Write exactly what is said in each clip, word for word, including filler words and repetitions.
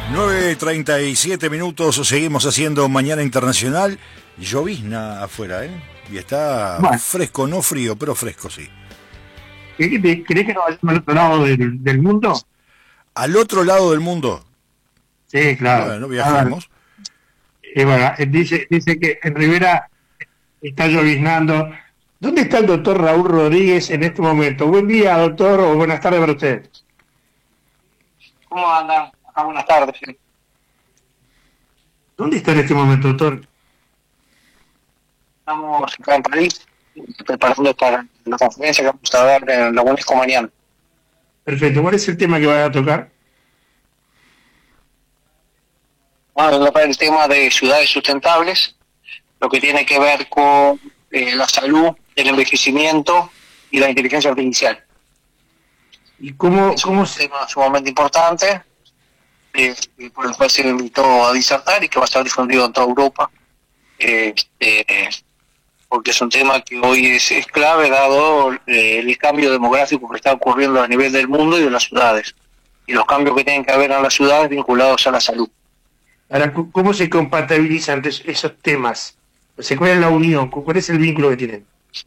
nueve treinta y siete minutos, seguimos haciendo Mañana Internacional. Llovizna afuera, ¿eh? Y está bueno, fresco, no frío, pero fresco, sí. ¿Crees que nos vayamos al otro lado del, del mundo? ¿Al otro lado del mundo? Sí, claro. Bueno, viajemos. Y bueno, dice, dice que en Rivera está lloviznando. ¿Dónde está el doctor Raúl Rodríguez en este momento? Buen día, doctor, o buenas tardes para usted. ¿Cómo andan? Acá buenas tardes. Sí. ¿Dónde está en este momento, doctor? Estamos acá en París, preparando para la conferencia que vamos a dar en la UNESCO mañana. Perfecto. ¿Cuál es el tema que va a tocar? Bueno, vamos a tocar el tema de ciudades sustentables, lo que tiene que ver con eh, la salud, el envejecimiento y la inteligencia artificial. ¿Y cómo, es cómo un se... tema sumamente importante, eh, por el cual se me invitó a disertar y que va a estar difundido en toda Europa, eh, eh, porque es un tema que hoy es, es clave dado eh, el cambio demográfico que está ocurriendo a nivel del mundo y de las ciudades, y los cambios que tienen que haber en las ciudades vinculados a la salud. Ahora, ¿cómo se compatibilizan esos temas? O sea, ¿cuál es la unión? ¿Cuál es el vínculo que tienen?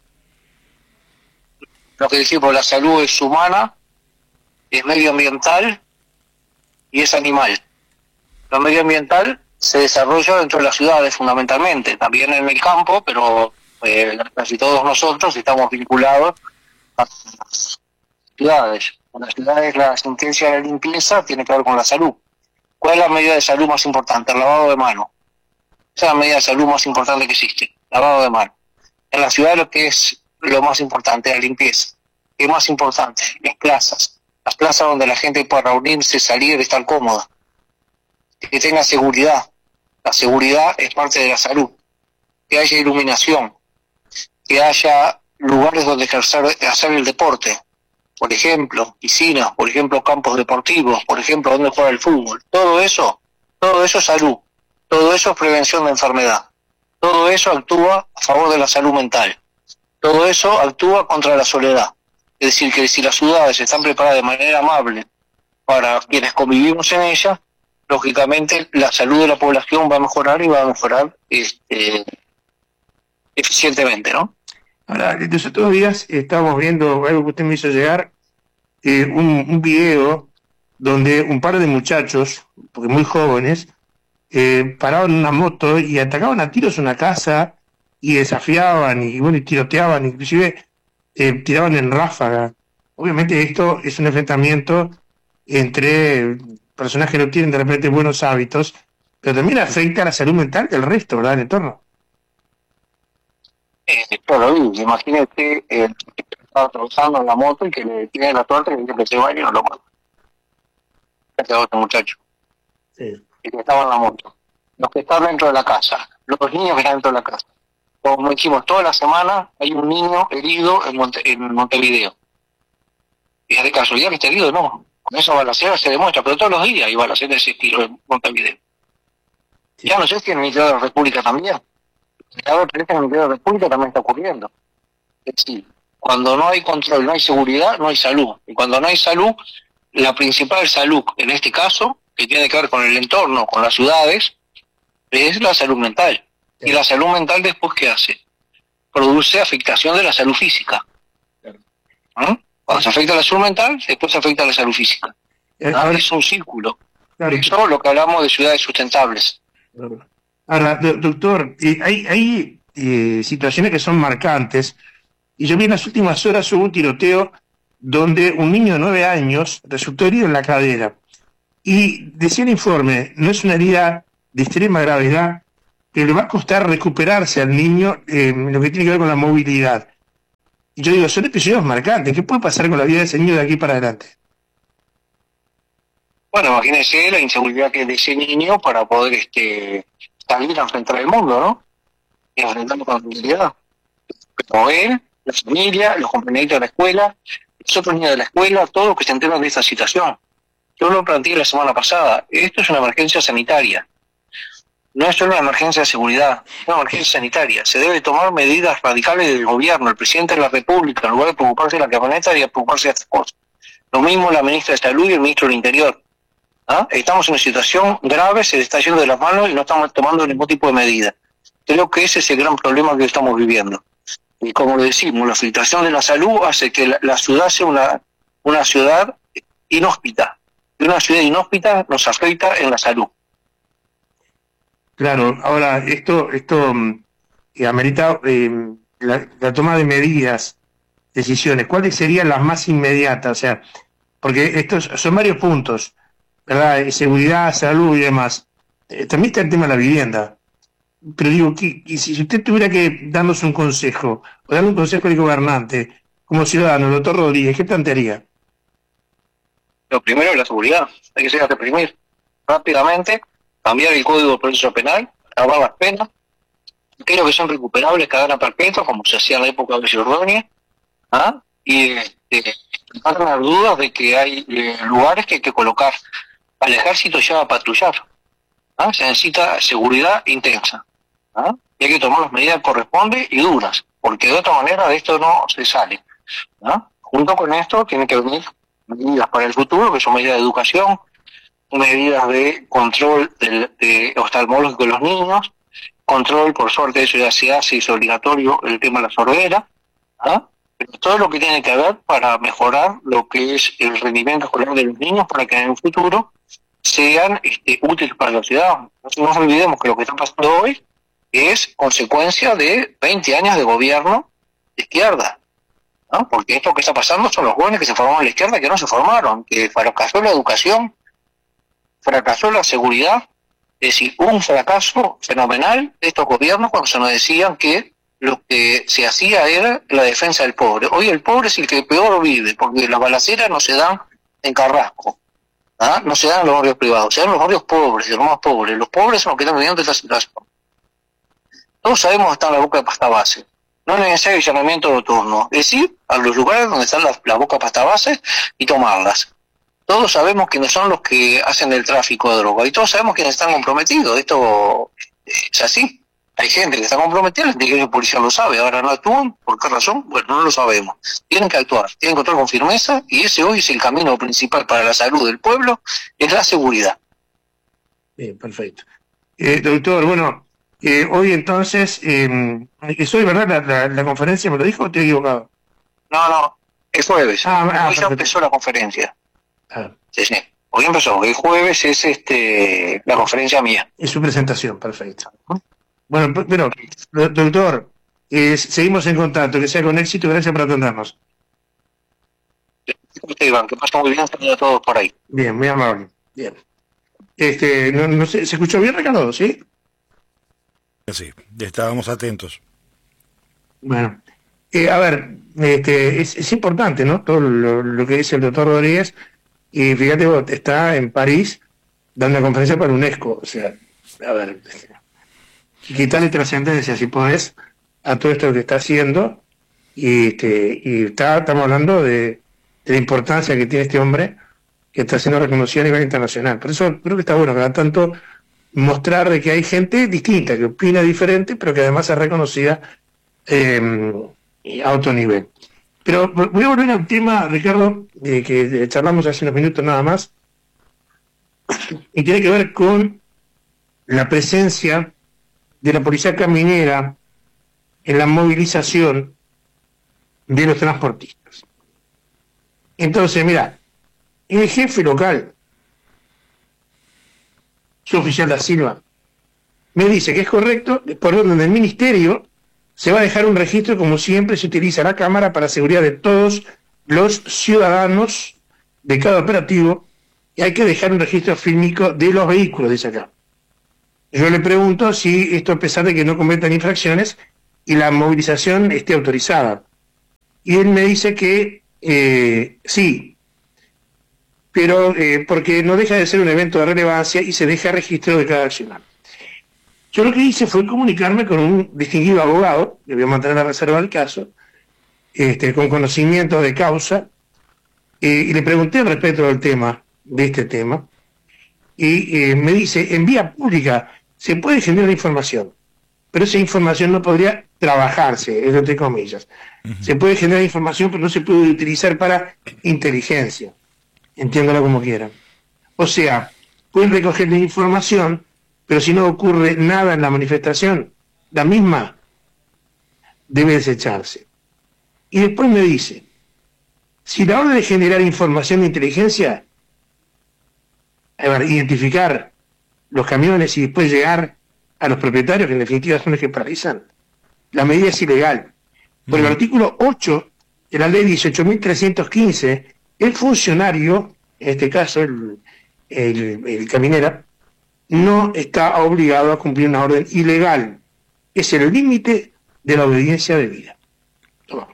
Lo que decimos, la salud es humana, es medioambiental y es animal. Lo medioambiental se desarrolla dentro de las ciudades fundamentalmente, también en el campo, pero eh, casi todos nosotros estamos vinculados a las ciudades. En las ciudades la sentencia de la limpieza tiene que ver con la salud. ¿Cuál es la medida de salud más importante? El lavado de manos. Esa es la medida de salud más importante que existe, lavado de manos. En la ciudad lo que es lo más importante es la limpieza. ¿Qué es más importante? Las plazas. Las plazas donde la gente pueda reunirse, salir, estar cómoda. Que tenga seguridad. La seguridad es parte de la salud. Que haya iluminación. Que haya lugares donde ejercer, hacer el deporte. Por ejemplo, piscinas, por ejemplo, campos deportivos, por ejemplo, donde juega el fútbol. Todo eso, todo eso es salud. Todo eso es prevención de enfermedad. Todo eso actúa a favor de la salud mental. Todo eso actúa contra la soledad. Es decir, que si las ciudades están preparadas de manera amable para quienes convivimos en ellas, lógicamente la salud de la población va a mejorar y va a mejorar este, eficientemente, ¿no? Ahora, los otros días estábamos viendo algo que usted me hizo llegar, eh, un, un video donde un par de muchachos, porque muy jóvenes, eh, paraban una moto y atacaban a tiros una casa y desafiaban y bueno y tiroteaban, inclusive eh, tiraban en ráfaga. Obviamente esto es un enfrentamiento entre personas que no tienen de repente buenos hábitos, pero también afecta a la salud mental del resto, ¿verdad?, en el entorno. Eh, claro, imagínate eh, que estaba trabajando en la moto y que le tiene la suerte que, que se vaya y no lo mata. Este otro muchacho. Sí. Y que estaba en la moto. Los que están dentro de la casa, los niños que están dentro de la casa. Como dijimos, toda la semana hay un niño herido en, Monte, en Montevideo. Y es de casualidad que esté herido, no. Con esa balacera se demuestra, pero todos los días hay balaceras de ese estilo en Montevideo. Sí. Ya no sé si en el interior de la República también. Ahora parece que en el interior de la República también está ocurriendo. Es decir, cuando no hay control, no hay seguridad, no hay salud. Y cuando no hay salud, la principal salud, en este caso, que tiene que ver con el entorno, con las ciudades, es la salud mental. Sí. Y la salud mental después, ¿qué hace? Produce afectación de la salud física. Claro. ¿Mm? Cuando se afecta la salud mental, después se afecta la salud física. Ahora, es un círculo. Claro. Eso es lo que hablamos de ciudades sustentables. Claro. Ahora, doctor, eh, hay, hay eh, situaciones que son marcantes, y yo vi en las últimas horas hubo un tiroteo donde un niño de nueve años resultó herido en la cadera. Y decía el informe, no es una herida de extrema gravedad, que le va a costar recuperarse al niño eh, en lo que tiene que ver con la movilidad. Y yo digo, son episodios marcantes, ¿qué puede pasar con la vida de ese niño de aquí para adelante? Bueno, imagínese la inseguridad que es de ese niño para poder este salir a enfrentar el mundo, ¿no? Y enfrentarlo con tranquilidad. Pero él, la familia, los compañeritos de la escuela, los otros niños de la escuela, todos los que se enteran de esta situación. Yo lo planteé la semana pasada, esto es una emergencia sanitaria. No es solo una emergencia de seguridad, es una emergencia sanitaria. Se debe tomar medidas radicales del gobierno. El presidente de la República, en lugar de preocuparse de la camioneta, debería preocuparse de estas cosas. Lo mismo la ministra de Salud y el ministro del Interior. ¿Ah? Estamos en una situación grave, se le está yendo de las manos y no estamos tomando ningún tipo de medida. Creo que ese es el gran problema que estamos viviendo. Y como lo decimos, la filtración de la salud hace que la, la ciudad sea una, una ciudad inhóspita. Y una ciudad inhóspita nos afecta en la salud. Claro, ahora esto esto eh, amerita eh, la, la toma de medidas, decisiones. ¿Cuáles serían las más inmediatas? O sea, porque estos son varios puntos, ¿verdad? Seguridad, salud y demás. Eh, también está el tema de la vivienda. Pero digo, que, que si usted tuviera que darnos un consejo, o darle un consejo al gobernante, como ciudadano, el doctor Rodríguez, ¿qué plantearía? Lo primero es la seguridad. Hay que ser a reprimir rápidamente, cambiar el Código de Proceso Penal, acabar las penas, aquellos que son recuperables, cadena perpetua, como se hacía en la época de Giordani, ¿ah? y este, no tener dudas de que hay eh, lugares que hay que colocar al ejército ya a patrullar. ¿Ah? Se necesita seguridad intensa. ¿Ah? Y hay que tomar las medidas que corresponden y duras, porque de otra manera de esto no se sale. ¿Ah? Junto con esto tienen que venir medidas para el futuro, que son medidas de educación, medidas de control del, de oftalmológico de los niños, control, por suerte eso ya se hace, es obligatorio el tema de la sordera, ¿ah? Pero todo lo que tiene que ver para mejorar lo que es el rendimiento escolar de los niños para que en el futuro sean este, útiles para la ciudad. No nos olvidemos que lo que está pasando hoy es consecuencia de veinte años de gobierno de izquierda, ¿no? Porque esto que está pasando son los jóvenes que se formaron en la izquierda que no se formaron, que fracasó la educación, fracasó la seguridad, es decir, un fracaso fenomenal de estos gobiernos cuando se nos decían que lo que se hacía era la defensa del pobre. Hoy el pobre es el que peor vive, porque las balaceras no se dan en Carrasco, ¿ah? No se dan en los barrios privados, se dan en los barrios pobres, los más pobres. Los pobres son los que están viviendo esta situación. Todos sabemos que está en la boca de pasta base. No es necesario allanamiento nocturno, es decir, a los lugares donde están las la boca de pasta base y tomarlas. Todos sabemos quiénes son los que hacen el tráfico de droga y todos sabemos quiénes están comprometidos. Esto es así. Hay gente que está comprometida, la inteligencia policial lo sabe, ahora no actúan. ¿Por qué razón? Bueno, no lo sabemos. Tienen que actuar, tienen que actuar con firmeza y ese hoy es el camino principal para la salud del pueblo, es la seguridad. Bien, perfecto. Eh, doctor, bueno, eh, hoy entonces, eh, ¿es hoy, verdad, la, la, la conferencia? ¿Me lo dijo o estoy equivocado? No, no, es jueves. Ah, ah, hoy ya empezó la conferencia. Ah. Sí, sí. Hoy empezó, el jueves es este la conferencia mía. Es su presentación, perfecto. Bueno, pero, doctor, eh, seguimos en contacto, que sea con éxito, gracias por atendernos. Usted, Iván, que pasa muy bien, saludos a todos por ahí. Bien, muy amable. Bien. Este, no, no sé, ¿se escuchó bien, Ricardo? ¿Sí? Sí, estábamos atentos. Bueno, eh, a ver, este, es, es importante, ¿no? Todo lo, lo que dice el doctor Rodríguez. Y fíjate vos, está en París dando una conferencia para UNESCO. O sea, a ver, quitarle trascendencia, si podés, a todo esto que está haciendo. Y, este, y está, estamos hablando de, de la importancia que tiene este hombre, que está siendo reconocido a nivel internacional. Por eso creo que está bueno cada tanto mostrar de que hay gente distinta, que opina diferente, pero que además es reconocida eh, a otro nivel. Pero voy a volver al tema, Ricardo, eh, que charlamos hace unos minutos nada más, y tiene que ver con la presencia de la policía caminera en la movilización de los transportistas. Entonces, mira, el jefe local, su oficial da Silva, me dice que es correcto, por orden del ministerio, se va a dejar un registro, como siempre se utiliza la cámara para seguridad de todos los ciudadanos de cada operativo, y hay que dejar un registro fílmico de los vehículos, dice acá. Yo le pregunto si esto, a pesar de que no cometan infracciones y la movilización esté autorizada. Y él me dice que eh, sí, pero eh, porque no deja de ser un evento de relevancia y se deja registro de cada accionar. Yo lo que hice fue comunicarme con un distinguido abogado, que voy a mantener la reserva del caso, este, con conocimiento de causa, eh, y le pregunté al respecto del tema, de este tema, y eh, me dice, en vía pública se puede generar información, pero esa información no podría trabajarse, entre comillas. Uh-huh. Se puede generar información, pero no se puede utilizar para inteligencia, entiéndalo como quieran. O sea, pueden recoger la información, pero si no ocurre nada en la manifestación, la misma debe desecharse. Y después me dice, si la orden de generar información de inteligencia, a ver, identificar los camiones y después llegar a los propietarios, que en definitiva son los que paralizan, la medida es ilegal. Por el artículo ocho de la ley dieciocho mil trescientos quince, el funcionario, en este caso el, el, el caminera, no está obligado a cumplir una orden ilegal. Es el límite de la obediencia debida. Toma.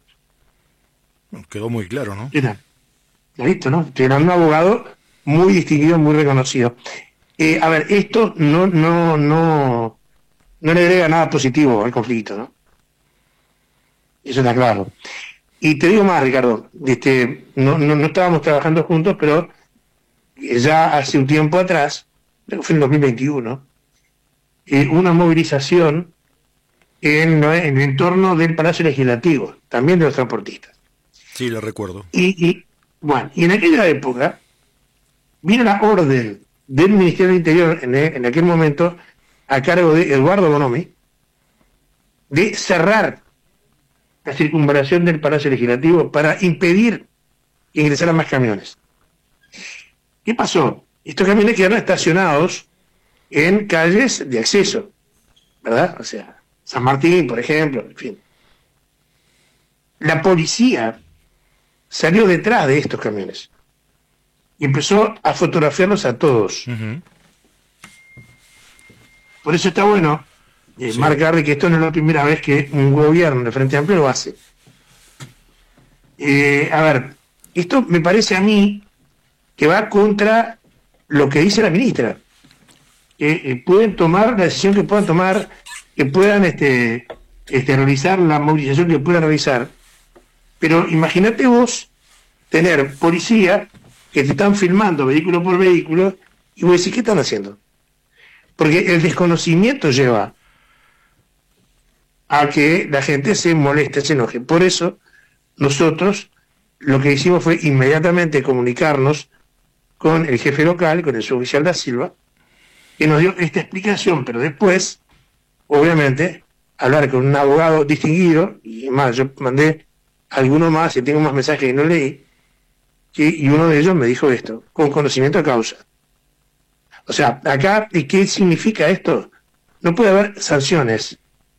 Quedó muy claro, ¿no? Era, listo, ¿no? Era un abogado muy distinguido, muy reconocido. Eh, a ver, esto no, no, no, no le agrega nada positivo al conflicto, ¿no? Eso está claro. Y te digo más, Ricardo, este, no, no, no estábamos trabajando juntos, pero ya hace un tiempo atrás, creo que fue en el dos mil veintiuno, eh, una movilización en, en el entorno del Palacio Legislativo, también de los transportistas. Sí, lo recuerdo. Y, y bueno, y en aquella época vino la orden del Ministerio del Interior, en, en aquel momento, a cargo de Eduardo Bonomi, de cerrar la circunvalación del Palacio Legislativo para impedir que ingresaran más camiones. ¿Qué pasó? Estos camiones quedaron estacionados en calles de acceso, ¿verdad? O sea, San Martín, por ejemplo, en fin. La policía salió detrás de estos camiones y empezó a fotografiarlos a todos. Uh-huh. Por eso está bueno eh, sí. marcar que esto no es la primera vez que un gobierno de Frente Amplio lo hace. Eh, a ver, esto me parece a mí que va contra lo que dice la ministra. Que eh, pueden tomar la decisión que puedan tomar, que puedan este, este, realizar la movilización que puedan realizar. Pero imagínate vos tener policía que te están filmando vehículo por vehículo y vos decís, ¿qué están haciendo? Porque el desconocimiento lleva a que la gente se moleste, se enoje. Por eso nosotros lo que hicimos fue inmediatamente comunicarnos con el jefe local, con el suboficial da Silva, que nos dio esta explicación, pero después, obviamente, hablar con un abogado distinguido, y más, yo mandé alguno más y tengo más mensajes que no leí, y uno de ellos me dijo esto, con conocimiento de causa. O sea, acá, ¿y qué significa esto? No puede haber sanciones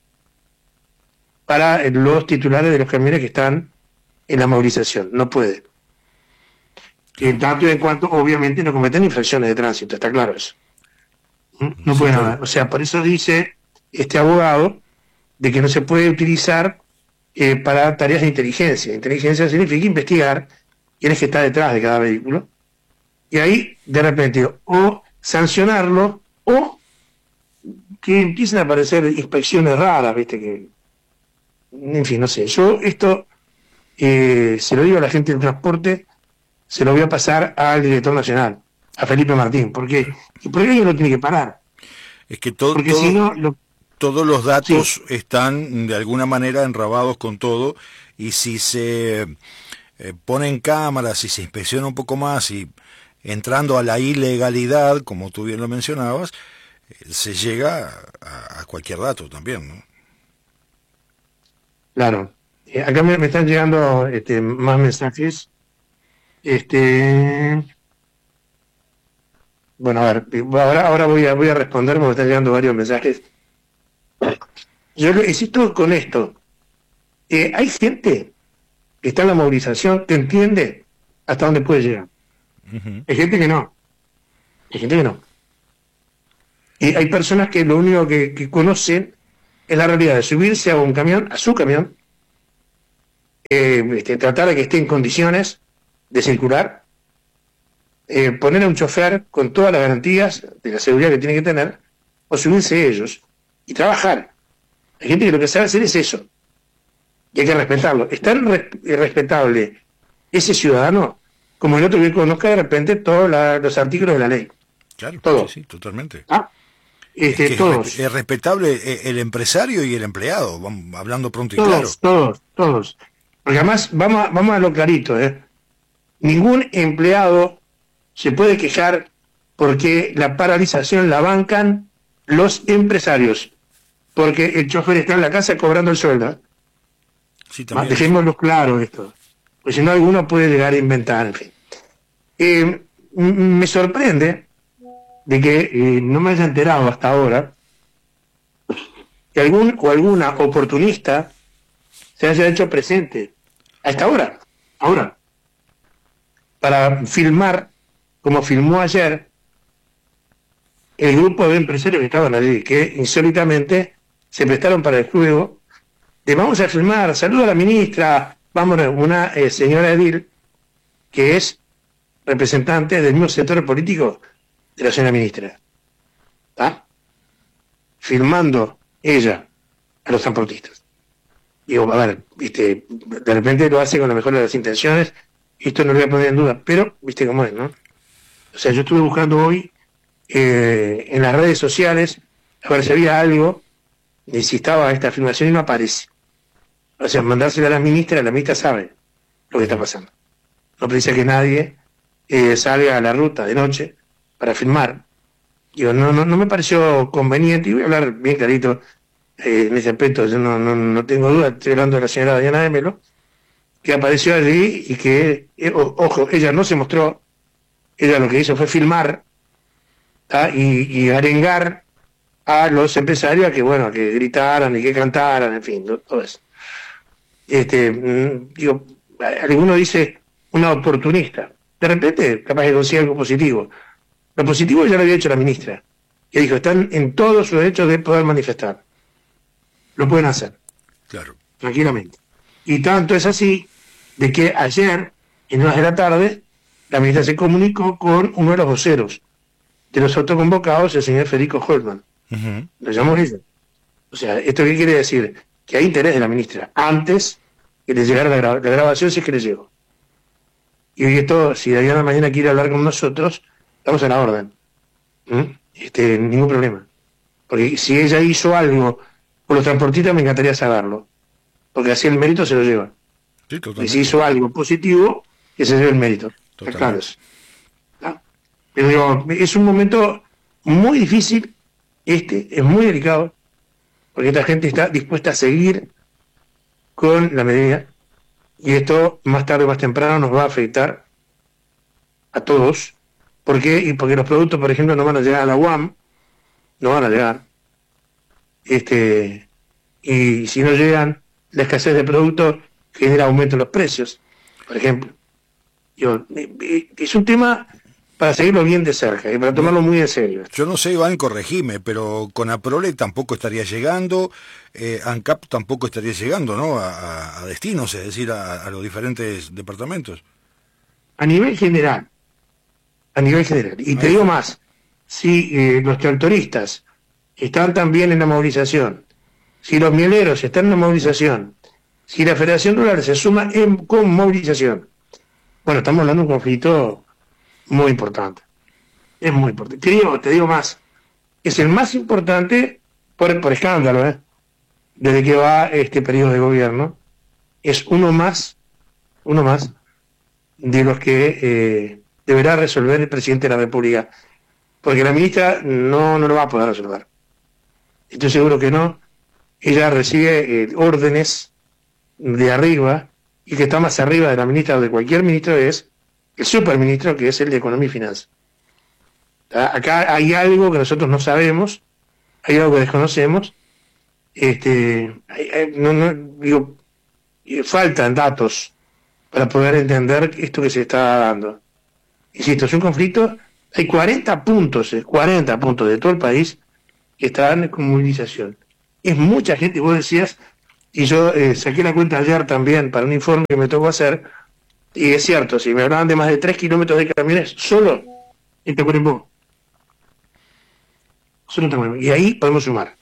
para los titulares de los camiones que están en la movilización, no puede. En tanto y en cuanto, obviamente, no cometen infracciones de tránsito, está claro eso. No puede haber. O sea, por eso dice este abogado de que no se puede utilizar eh, para tareas de inteligencia. Inteligencia significa investigar quién es que está detrás de cada vehículo, y ahí, de repente, o sancionarlo, o que empiecen a aparecer inspecciones raras, viste, que, en fin, no sé, yo esto, eh, se lo digo a la gente del transporte, se lo voy a pasar al director nacional, a Felipe Martín, porque, y por ello lo tiene que parar. Es que todo, porque todo, si no, lo, todos los datos sí. están de alguna manera enrabados con todo, y si se eh, ponen cámaras y se inspecciona un poco más y entrando a la ilegalidad, como tú bien lo mencionabas, eh, se llega a, a cualquier dato también, ¿no? Claro. Eh, acá me, me están llegando este, más mensajes. Este, bueno, a ver, ahora, ahora voy a voy a responder, me están llegando varios mensajes. Yo insisto con esto. Eh, hay gente que está en la movilización que entiende hasta dónde puede llegar. Uh-huh. Hay gente que no. Hay gente que no. Y hay personas que lo único que, que conocen es la realidad de subirse a un camión, a su camión, eh, este, tratar de que esté en condiciones de circular, eh, poner a un chofer con todas las garantías de la seguridad que tiene que tener, o subirse ellos y trabajar. Hay gente que lo que sabe hacer es eso, y hay que respetarlo. Es tan re- respetable ese ciudadano como el otro que conozca de repente todos la, los artículos de la ley. Claro, todo. Sí, sí, totalmente. ¿Ah? Este, es que todos. Es, es respetable el empresario y el empleado, vamos, hablando pronto y todos, claro. Todos, todos. Porque además, vamos a, vamos a lo clarito, ¿eh? Ningún empleado se puede quejar porque la paralización la bancan los empresarios, porque el chofer está en la casa cobrando el sueldo. Sí, dejémoslo claro esto, pues si no alguno puede llegar a inventar, en fin. Eh, me sorprende de que eh, no me haya enterado hasta ahora que algún o alguna oportunista se haya hecho presente hasta ahora, ahora, para filmar, como filmó ayer, el grupo de empresarios que estaban allí, que insólitamente se prestaron para el juego de vamos a filmar, saludo a la ministra, vamos, una eh, señora edil que es representante del mismo sector político de la señora ministra, ¿está? Filmando ella a los transportistas. Digo, a ver, viste, de repente lo hace con la mejor de las intenciones, y esto no lo voy a poner en duda, pero viste cómo es, ¿no? O sea, yo estuve buscando hoy eh, en las redes sociales a ver si había algo, y si estaba esta filmación y no aparece. O sea, mandársela a la ministra, la ministra sabe lo que está pasando. No precisa que nadie eh, salga a la ruta de noche para filmar. Digo, no, no, no me pareció conveniente, y voy a hablar bien clarito eh, en ese aspecto, yo no, no, no tengo duda, estoy hablando de la señora Diana de Melo, que apareció allí y que, eh, o, ojo, ella no se mostró, ella lo que hizo fue filmar y, y arengar a los empresarios a que, bueno, a que gritaran y que cantaran, en fin, todo eso. Este, digo, alguno dice una oportunista, de repente capaz que consiga algo positivo. Lo positivo ya lo había hecho la ministra, que dijo, están en todos sus derechos de poder manifestar. Lo pueden hacer. Claro. Tranquilamente. Y tanto es así de que ayer, en horas de la tarde, la ministra se comunicó con uno de los voceros de los autoconvocados, el señor Federico Holman. Uh-huh. Lo llamó ella. O sea, ¿esto qué quiere decir? Que hay interés de la ministra antes que le llegara la, gra- la grabación, si es que le llegó. Y hoy esto, si Diana mañana quiere hablar con nosotros, estamos en la orden. ¿Mm? Este, ningún problema. Porque si ella hizo algo por los transportistas, me encantaría saberlo. Porque así el mérito se lo lleva. Sí, y si hizo algo positivo, que se lleve el mérito. Claro. ¿Ah? Pero digo, es un momento muy difícil, este, es muy delicado, porque esta gente está dispuesta a seguir con la medida, y esto más tarde o más temprano nos va a afectar a todos. ¿Por qué? Y porque los productos, por ejemplo, no van a llegar a la U A M, no van a llegar. Este, y si no llegan, la escasez de productos genera aumento en los precios, por ejemplo. Yo, es un tema para seguirlo bien de cerca y para tomarlo muy en serio. Yo no sé, Iván, corregime, pero con Aprole tampoco estaría llegando, eh, ANCAP tampoco estaría llegando, ¿no? A, a destinos, es decir, a, a los diferentes departamentos. A nivel general, a nivel general. Y te digo más, si eh, los tractoristas están también en la movilización, si los mieleros están en la movilización, si la Federación Rural se suma en, con movilización, bueno, estamos hablando de un conflicto muy importante. Es muy importante. Te digo, te digo más, es el más importante por, por escándalo, ¿eh? Desde que va este periodo de gobierno, es uno más, uno más de los que eh, deberá resolver el presidente de la República, porque la ministra no, no lo va a poder resolver. Estoy seguro que no. Ella recibe eh, órdenes de arriba, y que está más arriba de la ministra o de cualquier ministro es el superministro, que es el de Economía y Finanzas. Acá hay algo que nosotros no sabemos, hay algo que desconocemos, este, hay, hay, no, no, digo, faltan datos para poder entender esto que se está dando. Insisto, es un conflicto, hay cuarenta puntos, cuarenta puntos de todo el país que están con movilización. Es mucha gente, vos decías, y yo eh, saqué la cuenta ayer también para un informe que me tocó hacer, y es cierto, si me hablaban de más de tres kilómetros de camiones, solo en Tacuarembó. Solo en Tacuarembó. Y ahí podemos sumar.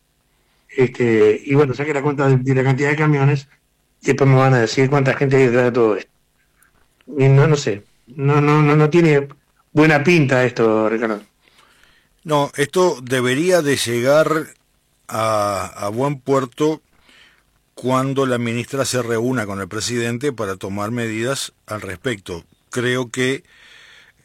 Este, y bueno, saqué la cuenta de, de la cantidad de camiones, y después me van a decir cuánta gente hay detrás de todo esto. Y no, no sé, no, no, no, no tiene buena pinta esto, Ricardo. No, esto debería de llegar a, a buen puerto cuando la ministra se reúna con el presidente para tomar medidas al respecto. Creo que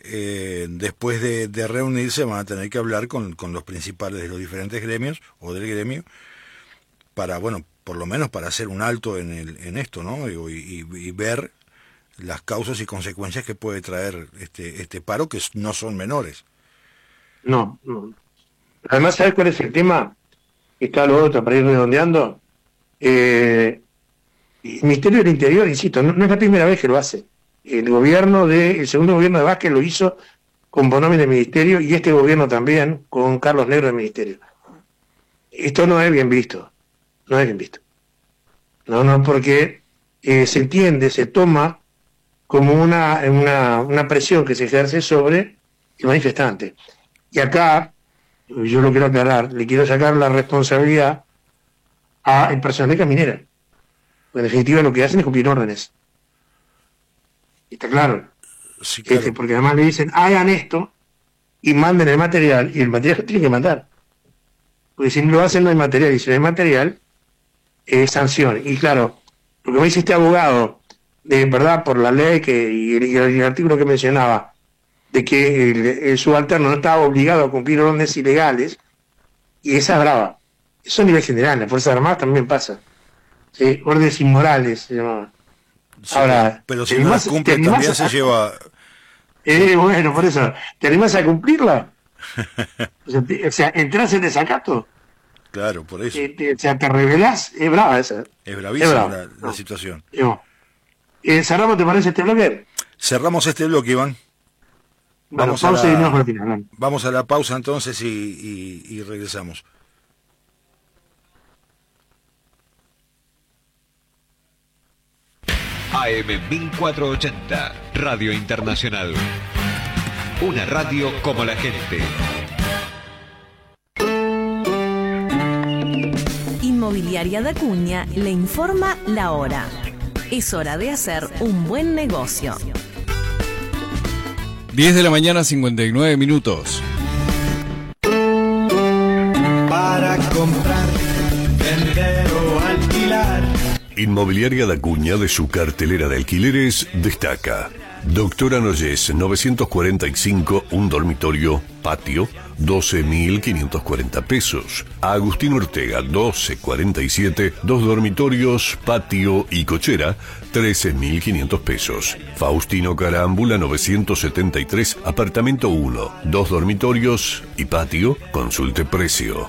eh, después de, de reunirse van a tener que hablar con, con los principales de los diferentes gremios o del gremio para, bueno, por lo menos para hacer un alto en, el, en esto, ¿no? Y, y, y ver las causas y consecuencias que puede traer este, este paro, que no son menores. No, no. Además, ¿sabes cuál es el tema? Está lo otro, para ir redondeando. Eh, el Ministerio del Interior, insisto, no, no es la primera vez que lo hace. El gobierno de, el segundo gobierno de Vázquez lo hizo con Bonomi del Ministerio y este gobierno también con Carlos Negro del Ministerio. Esto no es bien visto, no es bien visto. No, no, porque eh, se entiende, se toma como una, una, una presión que se ejerce sobre el manifestante. Y acá, yo lo quiero aclarar, le quiero sacar la responsabilidad al personal de Caminera. En definitiva lo que hacen es cumplir órdenes. Está claro. Sí, claro. Este, porque además le dicen, hagan esto y manden el material, y el material lo tienen que mandar. Porque si no lo hacen no hay material, y si no hay material, es sanción. Y claro, lo que me dice este abogado, de verdad, por la ley que y el, y el artículo que mencionaba, de que el, el subalterno no estaba obligado a cumplir órdenes ilegales, y esa es brava. Eso a nivel general, en las Fuerzas Armadas también pasa. ¿Sí? Órdenes inmorales se llamaban. Sí, Ahora, pero si no las cumple también a... se lleva... Eh, bueno, por eso, ¿te animás a cumplirla? O sea, te, o sea, entras en desacato. Claro, por eso. Te, te, o sea, te revelás, es brava esa. Es bravísima es brava. la, la no. situación. No. Eh, ¿Cerramos, te parece, este bloque? Cerramos este bloque, Iván. Bueno, vamos, pausa a la, y nos retiramos. vamos a la pausa entonces y, y, y regresamos. A M mil cuatrocientos ochenta, Radio Internacional. Una radio como la gente. Inmobiliaria da Cunha le informa la hora. Es hora de hacer un buen negocio. diez de la mañana, cincuenta y nueve minutos. Para comprar, vender o alquilar. Inmobiliaria da Cunha, de su cartelera de alquileres, destaca Doctora Noyes, novecientos cuarenta y cinco, un dormitorio, patio, doce mil quinientos cuarenta pesos. Agustín Ortega, doce cuarenta y siete, dos dormitorios, patio y cochera, trece mil quinientos pesos. Faustino Carámbula, novecientos setenta y tres, apartamento uno, dos dormitorios y patio, consulte precio.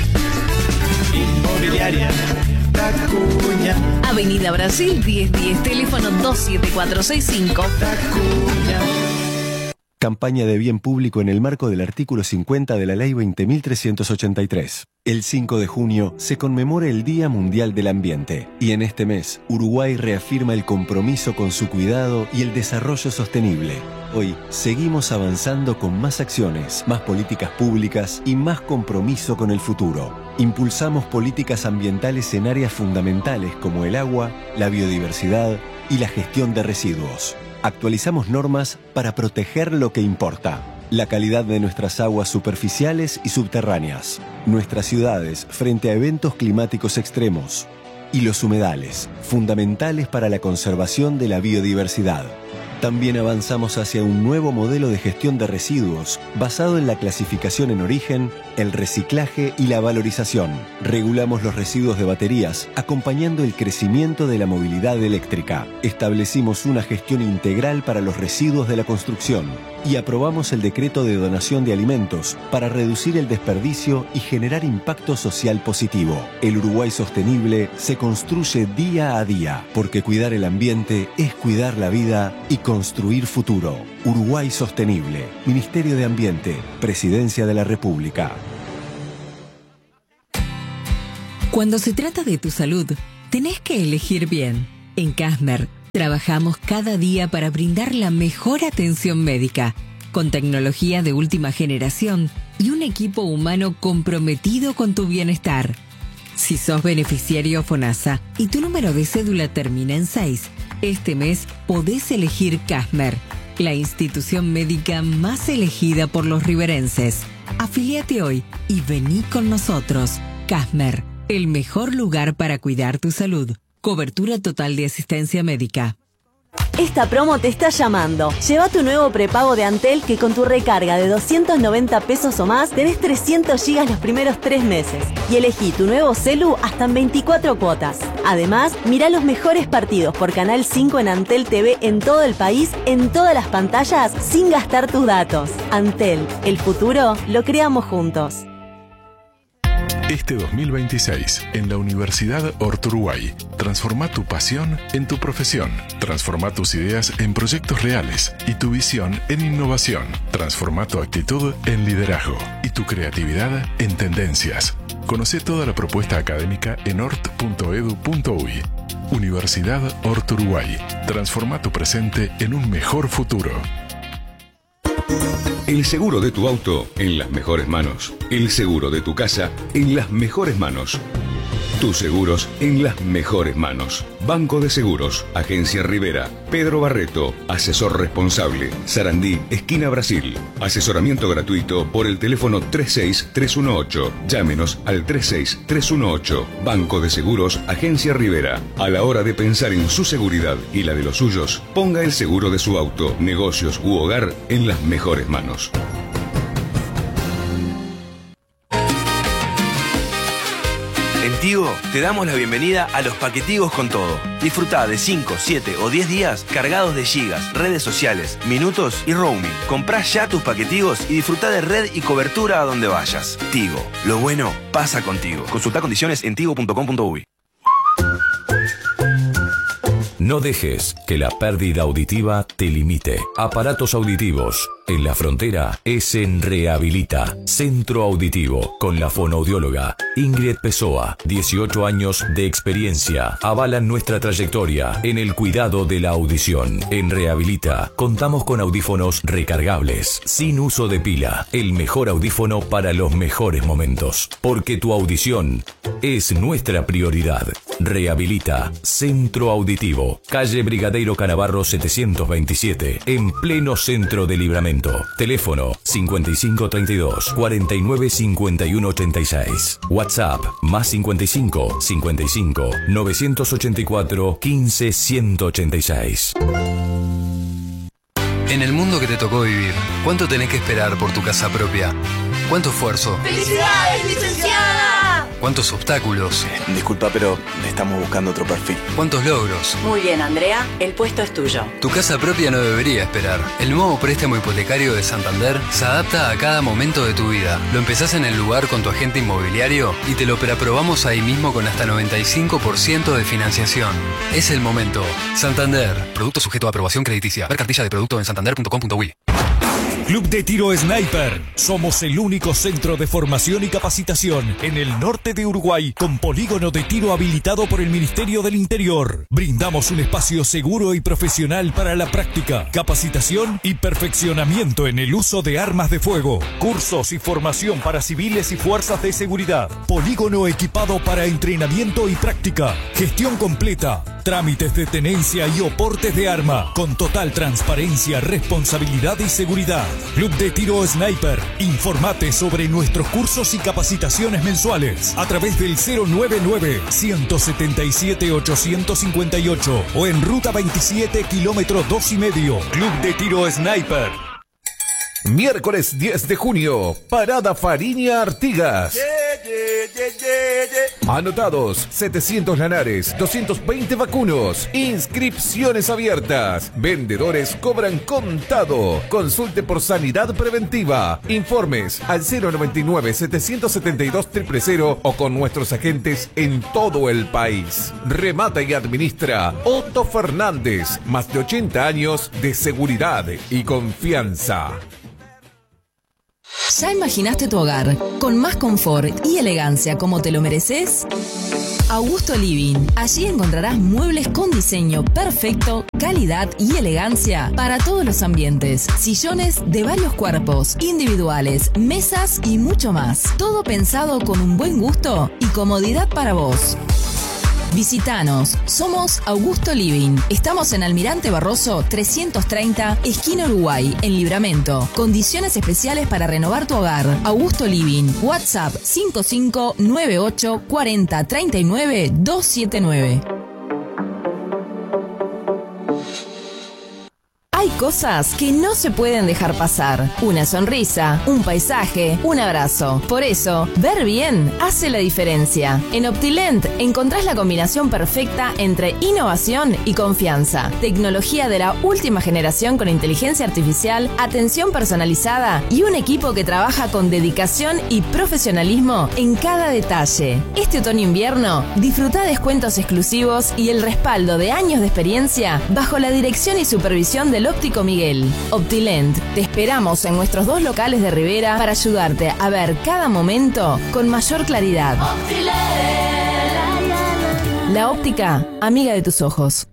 Inmobiliaria da Cunha. Avenida Brasil diez diez, teléfono dos siete cuatro seis cinco. Da Cunha. Campaña de bien público en el marco del artículo cincuenta de la Ley veinte mil trescientos ochenta y tres. El cinco de junio se conmemora el Día Mundial del Ambiente y en este mes Uruguay reafirma el compromiso con su cuidado y el desarrollo sostenible. Hoy seguimos avanzando con más acciones, más políticas públicas y más compromiso con el futuro. Impulsamos políticas ambientales en áreas fundamentales como el agua, la biodiversidad y la gestión de residuos. Actualizamos normas para proteger lo que importa: la calidad de nuestras aguas superficiales y subterráneas, nuestras ciudades frente a eventos climáticos extremos y los humedales, fundamentales para la conservación de la biodiversidad. También avanzamos hacia un nuevo modelo de gestión de residuos basado en la clasificación en origen, el reciclaje y la valorización. Regulamos los residuos de baterías, acompañando el crecimiento de la movilidad eléctrica. Establecimos una gestión integral para los residuos de la construcción y aprobamos el decreto de donación de alimentos para reducir el desperdicio y generar impacto social positivo. El Uruguay sostenible se construye día a día, porque cuidar el ambiente es cuidar la vida y construir futuro. Uruguay Sostenible, Ministerio de Ambiente, Presidencia de la República. Cuando se trata de tu salud, tenés que elegir bien. En Casmer, trabajamos cada día para brindar la mejor atención médica, con tecnología de última generación y un equipo humano comprometido con tu bienestar. Si sos beneficiario FONASA y tu número de cédula termina en seis, este mes podés elegir Casmer, la institución médica más elegida por los riverenses. Afiliate hoy y vení con nosotros. Casmer, el mejor lugar para cuidar tu salud. Cobertura total de asistencia médica. esta promo te está llamando. Lleva tu nuevo prepago de Antel que con tu recarga de doscientos noventa pesos o más tenés trescientos gigas los primeros tres meses. Y elegí tu nuevo celu hasta en veinticuatro cuotas. Además, mirá los mejores partidos por Canal cinco en Antel T V en todo el país, en todas las pantallas, sin gastar tus datos. Antel, el futuro lo creamos juntos. Este dos mil veintiséis, en la Universidad Orturuguay, transforma tu pasión en tu profesión. Transforma tus ideas en proyectos reales y tu visión en innovación. Transforma tu actitud en liderazgo y tu creatividad en tendencias. Conoce toda la propuesta académica en ort punto edu punto uy. Universidad Orturuguay. Transforma tu presente en un mejor futuro. El seguro de tu auto en las mejores manos. El seguro de tu casa en las mejores manos. Tus seguros en las mejores manos. Banco de Seguros, Agencia Rivera, Pedro Barreto, asesor responsable, Sarandí, esquina Brasil. Asesoramiento gratuito por el teléfono tres seis tres uno ocho. Llámenos al tres seis tres uno ocho. Banco de Seguros, Agencia Rivera. A la hora de pensar en su seguridad y la de los suyos, ponga el seguro de su auto, negocios u hogar en las mejores manos. En Tigo te damos la bienvenida a los paquetigos con todo. Disfrutá de cinco, siete o diez días cargados de gigas, redes sociales, minutos y roaming. Comprá ya tus paquetigos y disfrutá de red y cobertura a donde vayas. Tigo, lo bueno pasa contigo. Consultá condiciones en tigo punto com punto uy. No dejes que la pérdida auditiva te limite. Aparatos auditivos. En la frontera es en Rehabilita, Centro Auditivo, con la fonoaudióloga Ingrid Pessoa. dieciocho años de experiencia avalan nuestra trayectoria en el cuidado de la audición. En Rehabilita contamos con audífonos recargables, sin uso de pila. El mejor audífono para los mejores momentos. Porque tu audición es nuestra prioridad. Rehabilita, Centro Auditivo, calle Brigadeiro Canavarro setecientos veintisiete, en pleno centro de Libramento. Teléfono cincuenta y cinco treinta y dos, cuarenta y nueve cincuenta y uno ochenta y seis. WhatsApp más cincuenta y cinco, cincuenta y cinco, novecientos ochenta y cuatro, quince, ciento ochenta y seis. En el mundo que te tocó vivir, ¿cuánto tenés que esperar por tu casa propia? ¿Cuánto esfuerzo? ¡Felicidades, licenciada! ¿Cuántos obstáculos? Disculpa, pero estamos buscando otro perfil. ¿Cuántos logros? Muy bien, Andrea, el puesto es tuyo. Tu casa propia no debería esperar. El nuevo préstamo hipotecario de Santander se adapta a cada momento de tu vida. Lo empezás en el lugar con tu agente inmobiliario y te lo preaprobamos ahí mismo con hasta noventa y cinco por ciento de financiación. Es el momento. Santander. Producto sujeto a aprobación crediticia. Ver cartilla de producto en santander punto com punto uy. Club de Tiro Sniper. Somos el único centro de formación y capacitación en el norte de Uruguay con polígono de tiro habilitado por el Ministerio del Interior. Brindamos un espacio seguro y profesional para la práctica, capacitación y perfeccionamiento en el uso de armas de fuego. Cursos y formación para civiles y fuerzas de seguridad. Polígono equipado para entrenamiento y práctica. Gestión completa. Trámites de tenencia y oportes de arma con total transparencia, responsabilidad y seguridad. Club de Tiro Sniper. Informate sobre nuestros cursos y capacitaciones mensuales a través del cero nueve nueve, uno siete siete, ocho cinco ocho o en Ruta veintisiete, kilómetro dos y medio. Club de Tiro Sniper. Miércoles diez de junio, Parada Fariña Artigas. Yeah, yeah, yeah, yeah, yeah. Anotados, setecientos lanares, doscientos veinte vacunos. Inscripciones abiertas. Vendedores cobran contado. Consulte por sanidad preventiva. Informes al cero noventa y nueve, setecientos setenta y dos, cero cero cero o con nuestros agentes en todo el país. Remata y administra Otto Fernández. Más de ochenta años de seguridad y confianza. ¿Ya imaginaste tu hogar con más confort y elegancia como te lo mereces? Augusto Living. Allí encontrarás muebles con diseño perfecto, calidad y elegancia para todos los ambientes. Sillones de varios cuerpos, individuales, mesas y mucho más. Todo pensado con un buen gusto y comodidad para vos. Visítanos, somos Augusto Living. Estamos en Almirante Barroso trescientos treinta, esquina Uruguay, en Libramento. Condiciones especiales para renovar tu hogar. Augusto Living. WhatsApp cinco cinco nueve ocho, cuarenta, treinta y nueve, doscientos setenta y nueve. cosas que no se pueden dejar pasar. Una sonrisa, un paisaje, un abrazo. Por eso, ver bien hace la diferencia. En Optilent encontrás la combinación perfecta entre innovación y confianza. Tecnología de la última generación con inteligencia artificial, atención personalizada y un equipo que trabaja con dedicación y profesionalismo en cada detalle. Este otoño-invierno, disfruta descuentos exclusivos y el respaldo de años de experiencia bajo la dirección y supervisión del óptico Miguel. Optilent, te esperamos en nuestros dos locales de Rivera para ayudarte a ver cada momento con mayor claridad. La óptica, amiga de tus ojos.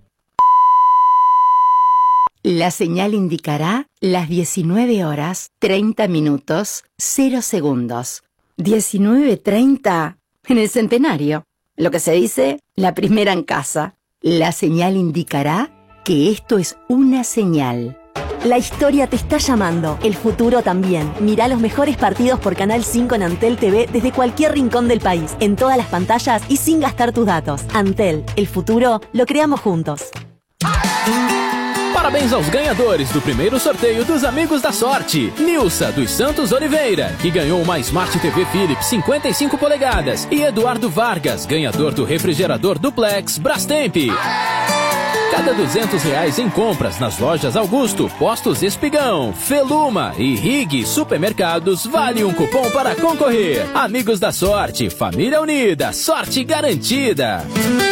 La señal indicará las diecinueve horas, treinta minutos, cero segundos. diecinueve treinta en el centenario. Lo que se dice, la primera en casa. La señal indicará que esto es una señal. La historia te está llamando, el futuro también. Mirá los mejores partidos por Canal cinco en Antel T V desde cualquier rincón del país, en todas las pantallas y sin gastar tus datos. Antel, el futuro lo creamos juntos. Parabéns aos ganhadores do primeiro sorteio dos Amigos da Sorte. Nilsa dos Santos Oliveira, que ganhou uma Smart T V Philips cinquenta e cinco polegadas. E Eduardo Vargas, ganhador do refrigerador Duplex Brastemp. Cada duzentos reais em compras nas lojas Augusto, Postos Espigão, Feluma e Rig Supermercados vale um cupom para concorrer. Amigos da Sorte, família unida, sorte garantida.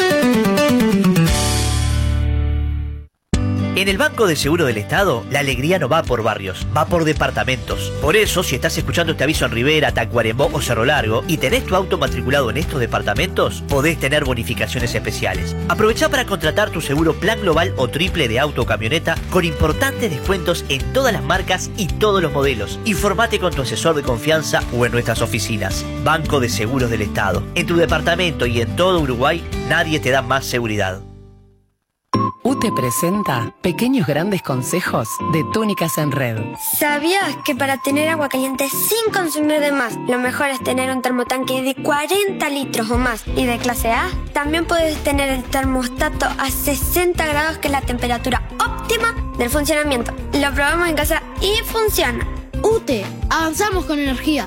En el Banco de Seguro del Estado, la alegría no va por barrios, va por departamentos. Por eso, si estás escuchando este aviso en Rivera, Tacuarembó o Cerro Largo y tenés tu auto matriculado en estos departamentos, podés tener bonificaciones especiales. Aprovechá para contratar tu seguro plan global o triple de auto o camioneta con importantes descuentos en todas las marcas y todos los modelos. Informate con tu asesor de confianza o en nuestras oficinas. Banco de Seguros del Estado. En tu departamento y en todo Uruguay, nadie te da más seguridad. U T E presenta Pequeños Grandes Consejos de Túnicas en Red. ¿Sabías que para tener agua caliente sin consumir de más, lo mejor es tener un termotanque de cuarenta litros o más y de clase A? También puedes tener el termostato a sesenta grados, que es la temperatura óptima del funcionamiento. Lo probamos en casa y funciona. U T E, avanzamos con energía.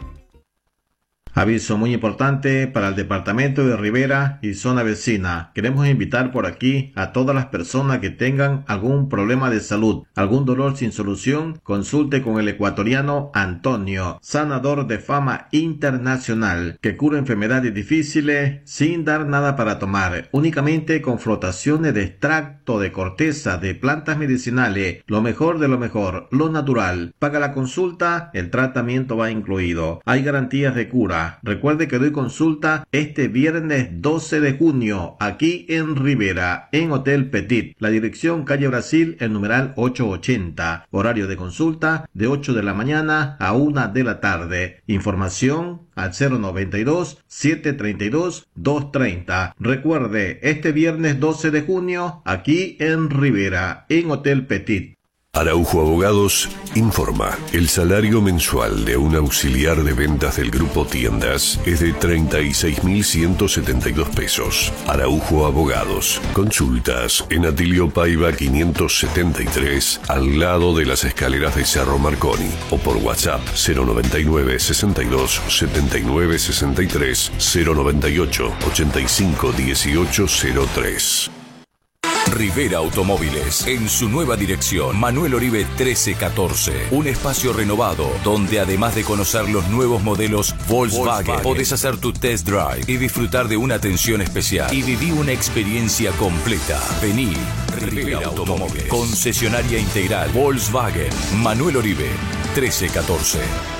Aviso muy importante para el departamento de Rivera y zona vecina. Queremos invitar por aquí a todas las personas que tengan algún problema de salud, algún dolor sin solución. Consulte con el ecuatoriano Antonio, sanador de fama internacional, que cura enfermedades difíciles sin dar nada para tomar, únicamente con flotaciones de extracto de corteza de plantas medicinales, lo mejor de lo mejor, lo natural. Paga la consulta, el tratamiento va incluido. Hay garantías de cura. Recuerde que doy consulta este viernes doce de junio aquí en Rivera, en Hotel Petit. La dirección calle Brasil, el numeral ochocientos ochenta. Horario de consulta de ocho de la mañana a una de la tarde. Información al cero noventa y dos, setecientos treinta y dos, doscientos treinta. Recuerde, este viernes doce de junio aquí en Rivera, en Hotel Petit. Araujo Abogados informa. El salario mensual de un auxiliar de ventas del grupo Tiendas es de treinta y seis mil ciento setenta y dos pesos. Araujo Abogados. Consultas en Atilio Paiva quinientos setenta y tres, al lado de las escaleras de Cerro Marconi, o por WhatsApp cero noventa y nueve, sesenta y dos, setenta y nueve, sesenta y tres, cero noventa y ocho, ochenta y cinco, dieciocho, cero tres. Rivera Automóviles, en su nueva dirección, Manuel Oribe trece catorce. Un espacio renovado, donde además de conocer los nuevos modelos Volkswagen, Volkswagen, podés hacer tu test drive y disfrutar de una atención especial. Y viví una experiencia completa. Vení, Rivera Automóviles, concesionaria integral Volkswagen, Manuel Oribe trece catorce.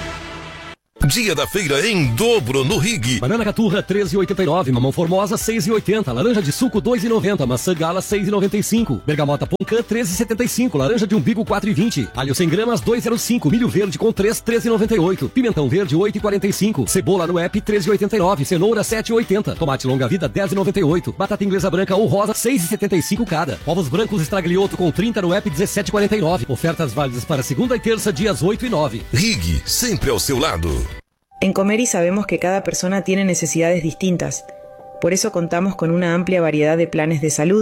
Dia da feira em dobro no Rig. Banana Caturra treze e oitenta e nove, mamão formosa seis e oitenta, laranja de suco dois e noventa, maçã gala seis e noventa e cinco, bergamota Poncã treze e setenta e cinco, laranja de umbigo quatro e vinte, alho cem gramas dois e zero cinco, milho verde com três, treze e noventa e oito, pimentão verde oito e quarenta e cinco, cebola no app treze e oitenta e nove, cenoura sete e oitenta, tomate longa vida dez e noventa e oito, batata inglesa branca ou rosa seis e setenta e cinco cada, ovos brancos estraglioto com trinta no app dezessete e quarenta e nove. Ofertas válidas para segunda e terça dias oito e nove. Rig, sempre ao seu lado. En Comeri sabemos que cada persona tiene necesidades distintas. Por eso contamos con una amplia variedad de planes de salud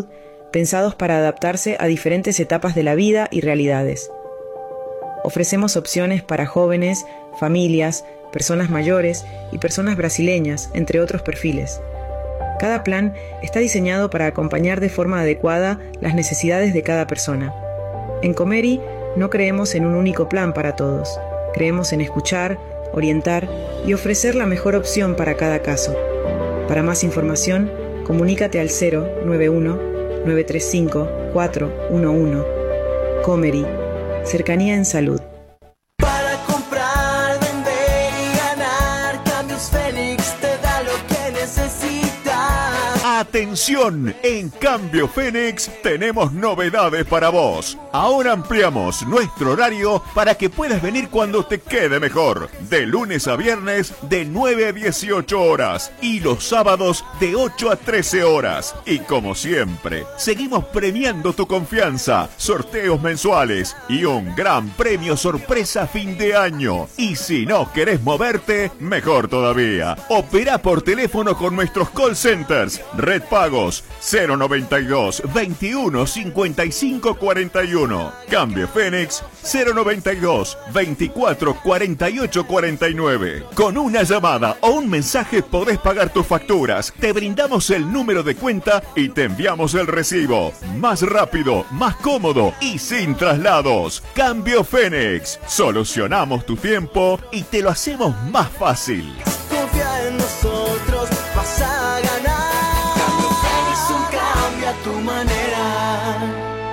pensados para adaptarse a diferentes etapas de la vida y realidades. Ofrecemos opciones para jóvenes, familias, personas mayores y personas brasileñas, entre otros perfiles. Cada plan está diseñado para acompañar de forma adecuada las necesidades de cada persona. En Comeri no creemos en un único plan para todos. Creemos en escuchar, orientar y ofrecer la mejor opción para cada caso. Para más información, comunícate al cero nueve uno, nueve tres cinco, cuatro uno uno. Comeri, cercanía en salud. Para comprar, vender y ganar, Cambios Fénix te da lo que necesitas. Atención, en Cambio Fénix tenemos novedades para vos. Ahora ampliamos nuestro horario para que puedas venir cuando te quede mejor. De lunes a viernes de nueve a dieciocho horas y los sábados de ocho a trece horas. Y como siempre, seguimos premiando tu confianza, sorteos mensuales y un gran premio sorpresa fin de año. Y si no querés moverte, mejor todavía. Opera por teléfono con nuestros call centers. Red Pagos cero noventa y dos, veintiuno, cincuenta y cinco, cuarenta y uno. Cambio Fénix cero noventa y dos, veinticuatro, cuarenta y ocho, cuarenta y nueve. Con una llamada o un mensaje podés pagar tus facturas. Te brindamos el número de cuenta y te enviamos el recibo. Más rápido, más cómodo y sin traslados. Cambio Fénix. Solucionamos tu tiempo y te lo hacemos más fácil. Confía en nosotros, vas a ganar. Cambio Fénix, un cambio a tu manera.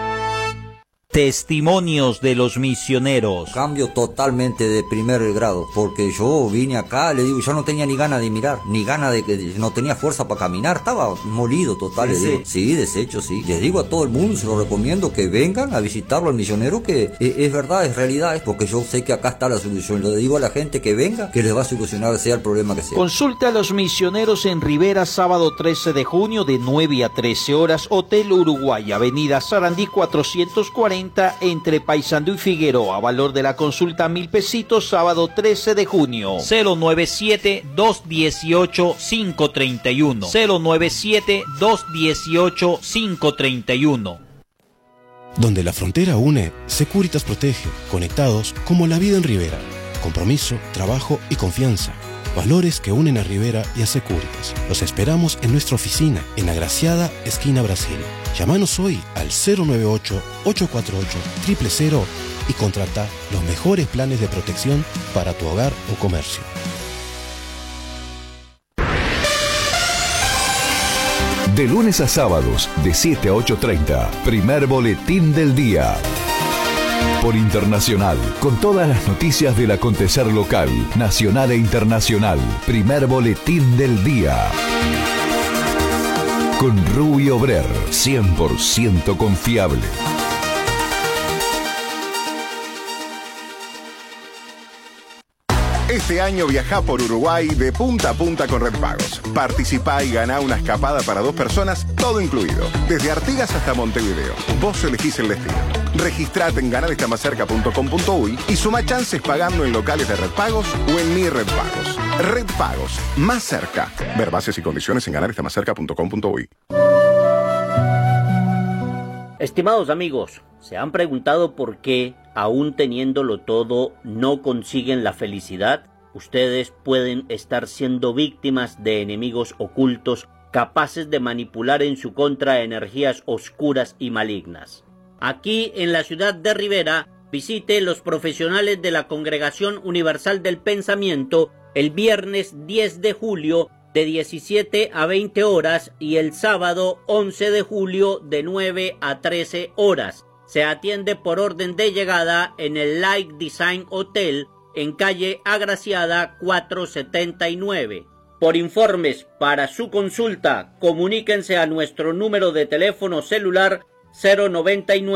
Testimonios de los misioneros. Cambio totalmente de primer grado, porque yo vine acá, le digo, yo no tenía ni ganas de mirar, ni ganas de que no tenía fuerza para caminar, estaba molido total. Sí, digo, sí, deshecho, sí. Les digo a todo el mundo, se lo recomiendo que vengan a visitarlo al misionero, que es, es verdad, es realidad, es porque yo sé que acá está la solución. Le digo a la gente que venga, que les va a solucionar sea el problema que sea. Consulta a los misioneros en Rivera, sábado trece de junio de nueve a trece horas, Hotel Uruguay, Avenida Sarandí cuatrocientos cuarenta, entre Paysandú y Figueroa. Valor de la consulta mil pesitos, sábado trece de junio. cero nueve siete, dos uno ocho, cinco tres uno. cero nueve siete, dos uno ocho, cinco tres uno. Donde la frontera une, Securitas protege, conectados como la vida en Rivera. Compromiso, trabajo y confianza. Valores que unen a Rivera y a Securitas. Los esperamos en nuestra oficina, en Agraciada, esquina Brasil. Llámanos hoy al cero nueve ocho, ocho cuatro ocho, cero cero cero y contrata los mejores planes de protección para tu hogar o comercio. De lunes a sábados, de siete a ocho treinta, primer boletín del día. Por Internacional, con todas las noticias del acontecer local, nacional e internacional. Primer boletín del día. Con Rubio Brer, cien por ciento confiable. Este año viajá por Uruguay de punta a punta con Red Pagos. Participá y ganá una escapada para dos personas, todo incluido. Desde Artigas hasta Montevideo. Vos elegís el destino. Registrate en ganar está más cerca punto com punto uy y suma chances pagando en locales de Red Pagos o en Mi Red Pagos. Red Pagos, más cerca. Ver bases y condiciones en ganar está más cerca punto com punto uy. Estimados amigos, ¿se han preguntado por qué, aún teniéndolo todo, no consiguen la felicidad? Ustedes pueden estar siendo víctimas de enemigos ocultos capaces de manipular en su contra energías oscuras y malignas. Aquí en la ciudad de Rivera, visite los profesionales de la Congregación Universal del Pensamiento el viernes diez de julio de diecisiete a veinte horas y el sábado once de julio de nueve a trece horas. Se atiende por orden de llegada en el Light Design Hotel en calle Agraciada cuatrocientos setenta y nueve. Por informes para su consulta, comuníquense a nuestro número de teléfono celular cero noventa y nueve